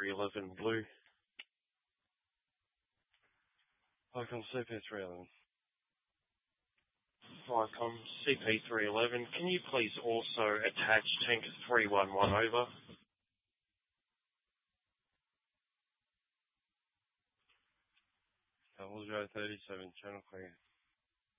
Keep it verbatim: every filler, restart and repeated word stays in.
three eleven Blue. Vicom C P three eleven. Vicom C P three eleven, can you please also attach tank three one one over? Double Joe thirty-seven, channel clear.